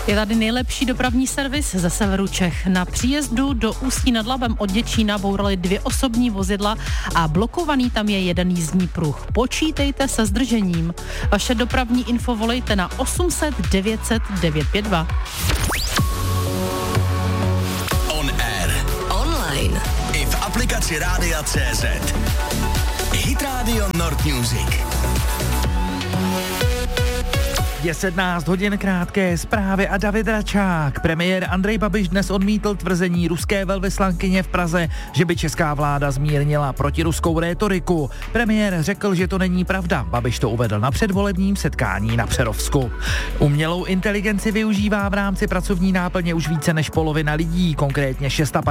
Je tady nejlepší dopravní servis ze severu Čech. Na příjezdu do Ústí nad Labem od Děčína bourali 2 osobní vozidla a blokovaný tam je jeden jízdní pruh. Počítejte se zdržením. Vaše dopravní info volejte na 800 900 952. On air. Online. I v aplikaci Rádia CZ. Hit Radio Nord Music. Je 17 hodin, krátké zprávy a David Račák. Premiér Andrej Babiš dnes odmítl tvrzení ruské velvyslankyně v Praze, že by česká vláda zmírnila protiruskou rétoriku. Premiér řekl, že to není pravda. Babiš to uvedl na předvolebním setkání na Přerovsku. Umělou inteligenci využívá v rámci pracovní náplně už více než polovina lidí, konkrétně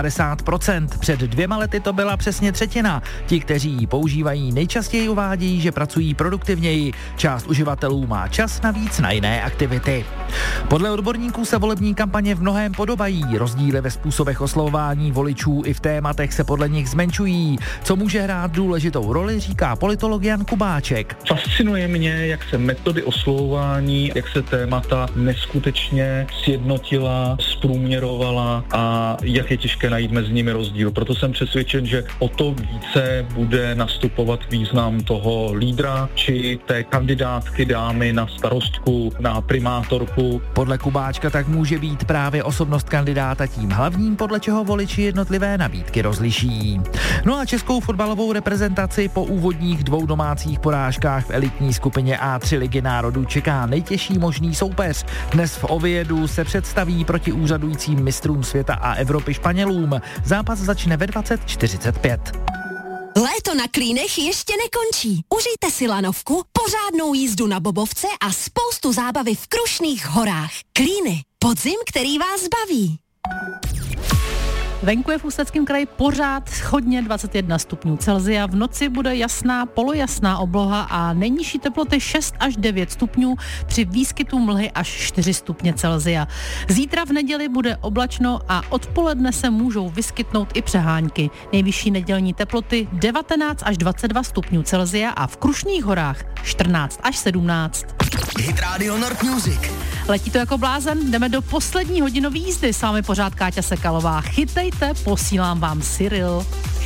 650%. Před 2 lety to byla přesně třetina. Ti, kteří ji používají, nejčastěji uvádějí, že pracují produktivněji. Část uživatelů má čas navíc na jiné aktivity. Podle odborníků se volební kampaně v mnohém podobají. Rozdíly ve způsobech oslovování voličů i v tématech se podle nich zmenšují. Co může hrát důležitou roli, říká politolog Jan Kubáček. Fascinuje mě, jak se metody oslovování, jak se témata neskutečně sjednotila, zprůměrovala a jak je těžké najít mezi nimi rozdíl. Proto jsem přesvědčen, že o to více bude nastupovat význam toho lídra či té kandidátky dámy na starostku, na primátorku. Podle Kubáčka tak může být právě osobnost kandidáta tím hlavním, podle čeho voliči jednotlivé nabídky rozliší. No a českou fotbalovou reprezentaci po úvodních 2 domácích porážkách v elitní skupině A3 Ligy národů čeká nejtěžší možný soupeř. Dnes v Oviedu se představí proti úřadujícím mistrům světa a Evropy Španělům. Zápas začne ve 20:45. Léto na Klínech ještě nekončí. Užijte si lanovku, pořádnou jízdu na bobovce a spoustu zábavy v Krušných horách. Klíny. Podzim, který vás baví. Venku je v Ústeckém kraji pořád hodně 21 stupňů Celsia. V noci bude jasná, polojasná obloha a nejnižší teploty 6 až 9 stupňů, při výskytu mlhy až 4 stupně Celsia. Zítra v neděli bude oblačno a odpoledne se můžou vyskytnout i přehánky. Nejvyšší nedělní teploty 19 až 22 stupňů Celsia a v Krušných horách 14 až 17. Hit Radio Nord Music. Letí to jako blázen, jdeme do poslední hodinové jízdy. S vámi pořád Káťa Sekalová. Chytejte, posílám vám Cyril.